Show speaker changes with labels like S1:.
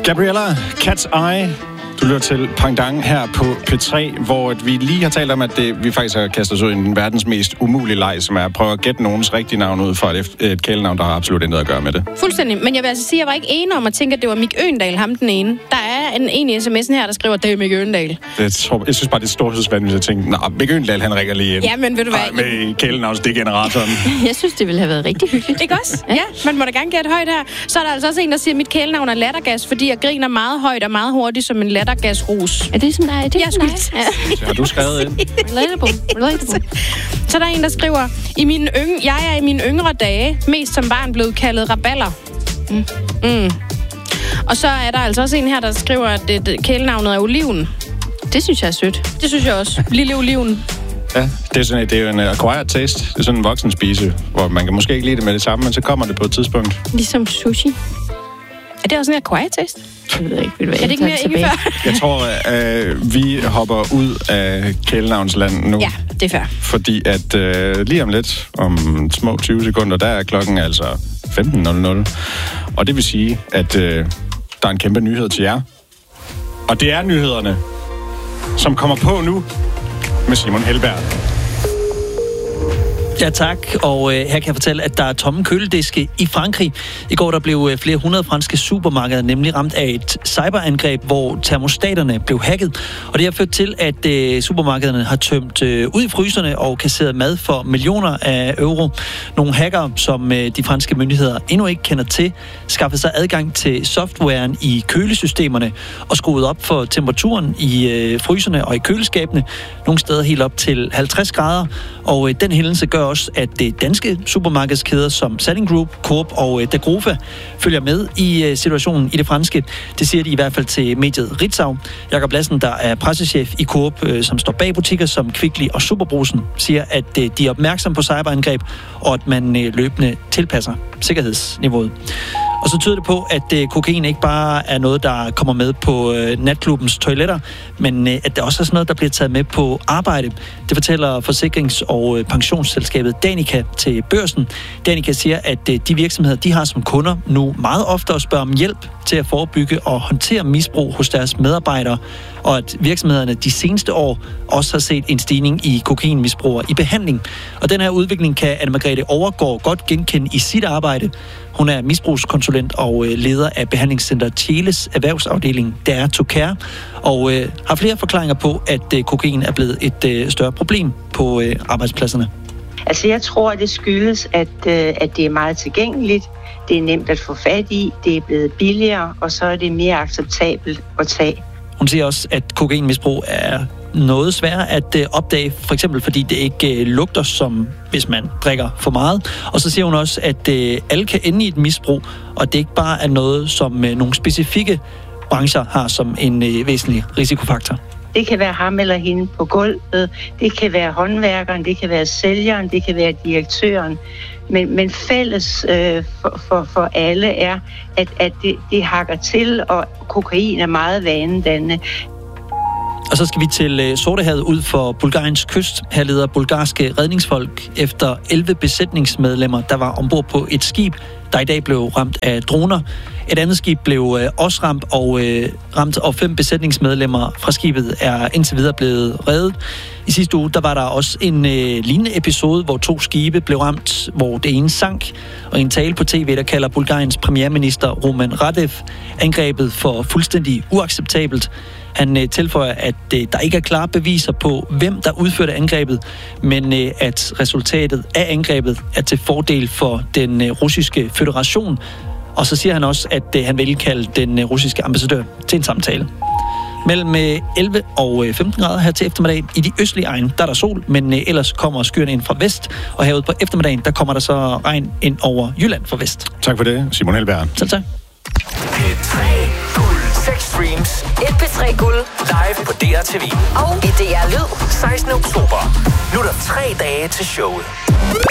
S1: Gabriella, Cat's Eye. Du lytter til Pendant her på P3, hvor vi lige har talt om, at vi faktisk har kastet os ud i en verdens mest umulige leg, som er at prøve at gætte nogens rigtige navn ud fra et kælenavn, der har absolut intet at gøre med det.
S2: Fuldstændig. Men jeg vil altså sige, at jeg var ikke enig om at tænke, at det var Mick Øgendahl, ham den ene. Der er en i sms'en her, der skriver, at det er Mick Øgendahl.
S1: Jeg synes bare, det er storhedsvandigt at tænke, Mick Øgendahl, han ringer lige ind.
S2: Ja, men ved du hvad?
S1: Med kælenavnsdegeneratoren.
S3: Jeg synes, det ville have været rigtig hyggeligt.
S2: Ikke også? Ja, man må da gerne gætte højt her. Så er der altså også en, der siger, at mit kælenavn er lattergas, fordi jeg griner meget højt og meget hurtigt som en lattergasrus.
S3: Er det som dig?
S2: Det
S1: har du skrevet ind?
S3: Relatable.
S2: Så der er en, der skriver, jeg er i mine yngre dage mest som barn blevet kaldet raballer. Og så er der altså også en her, der skriver, at kælenavnet er Oliven.
S3: Det synes jeg er sødt.
S2: Det synes jeg også. Lille Oliven.
S1: Ja, det er jo en acquired taste. Det er sådan en voksen spise, hvor man kan måske ikke lide det med det samme, men så kommer det på et tidspunkt.
S3: Ligesom sushi.
S2: Er det også en acquired taste?
S3: Jeg ved ikke,
S2: er det ikke mere ikke før?
S1: Jeg tror, vi hopper ud af kælenavnsland nu.
S2: Ja, det er fair.
S1: Fordi at lige om lidt, om små 20 sekunder, der er klokken altså 15.00. Og det vil sige, at der er en kæmpe nyhed til jer. Og det er nyhederne, som kommer på nu med Simon Helberg.
S4: Ja, tak. Og her kan jeg fortælle, at der er tomme kølediske i Frankrig. I går der blev flere hundrede franske supermarkeder nemlig ramt af et cyberangreb, hvor termostaterne blev hacket. Og det har ført til, at supermarkederne har tømt ud i fryserne og kasseret mad for millioner af euro. Nogle hackere, som de franske myndigheder endnu ikke kender til, skaffede sig adgang til softwaren i kølesystemerne og skruede op for temperaturen i fryserne og i køleskabene. Nogle steder helt op til 50 grader. Og den hændelse gør også, at danske supermarkedskæder som Salling Group, Coop og Dagrofa følger med i situationen i det franske. Det siger de i hvert fald til mediet Ritzau. Jakob Lassen, der er pressechef i Coop, som står bag butikker som Kvickly og Superbrugsen, siger, at de er opmærksomme på cyberangreb, og at man løbende tilpasser sikkerhedsniveauet. Og så tyder det på, at kokain ikke bare er noget, der kommer med på natklubbens toiletter, men at det også er sådan noget, der bliver taget med på arbejde. Det fortæller forsikrings- og pensionsselskabet Danica til Børsen. Danica siger, at de virksomheder, de har som kunder nu meget oftere spørger om hjælp til at forebygge og håndtere misbrug hos deres medarbejdere, og at virksomhederne de seneste år også har set en stigning i kokainmisbrugere i behandling. Og den her udvikling kan Anne-Margrethe Overgaard godt genkende i sit arbejde. Hun er misbrugskonsulent og leder af behandlingscenter Tjeles erhvervsafdeling DR to Care, og har flere forklaringer på, at kokain er blevet et større problem på arbejdspladserne.
S5: Altså jeg tror, at det skyldes, at det er meget tilgængeligt, det er nemt at få fat i, det er blevet billigere, og så er det mere acceptabelt at tage.
S4: Hun siger også, at kokainmisbrug er noget sværere at opdage, for eksempel fordi det ikke lugter som, hvis man drikker for meget. Og så siger hun også, at alle kan ende i et misbrug, og det ikke bare er noget, som nogle specifikke brancher har som en væsentlig risikofaktor.
S5: Det kan være ham eller hende på gulvet, det kan være håndværkeren, det kan være sælgeren, det kan være direktøren. Men fælles for alle er, at det hakker til, og kokain er meget vanedannende.
S4: Og så skal vi til Sortehavet ud for Bulgariens kyst. Her leder bulgarske redningsfolk efter 11 besætningsmedlemmer, der var ombord på et skib, der i dag blev ramt af droner. Et andet skib blev også ramt, og 5 besætningsmedlemmer fra skibet er indtil videre blevet reddet. I sidste uge, der var der også en lignende episode, hvor 2 skibe blev ramt, hvor det ene sank. Og i en tale på tv, der kalder Bulgariens premierminister Roman Radev angrebet for fuldstændig uacceptabelt. Han tilføjer, at der ikke er klare beviser på, hvem der udførte angrebet, men at resultatet af angrebet er til fordel for den russiske føderation. Og så siger han også, at han vil indkalde den russiske ambassadør til en samtale. Mellem 11 og 15 grader her til eftermiddag. I de østlige egne, der er der sol, men ellers kommer skyerne ind fra vest. Og herude på eftermiddagen, der kommer der så regn ind over Jylland fra vest.
S1: Tak for det, Simon Helberg.
S4: Selv tak.
S6: P3 Guld. 6 streams.
S7: Et P3 Guld.
S6: Live på DRTV.
S7: Og i DR Lyd.
S6: 16. oktober. Nu er der 3 dage til showet.